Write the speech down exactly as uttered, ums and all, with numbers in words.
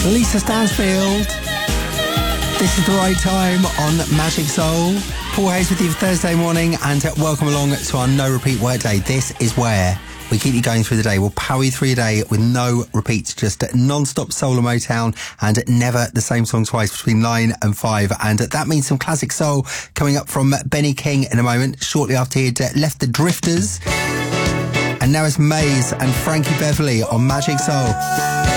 Lisa Stansfield. This is the right time on Magic Soul. Paul Hayes with you for Thursday morning, and welcome along to our no repeat workday. This is where we keep you going through the day. We'll power you through your day with no repeats, just non-stop soul and Motown, and never the same song twice between nine and five. And that means some classic soul coming up from Benny King in a moment, shortly after he'd left the Drifters. And now it's Maze and Frankie Beverly on Magic Soul.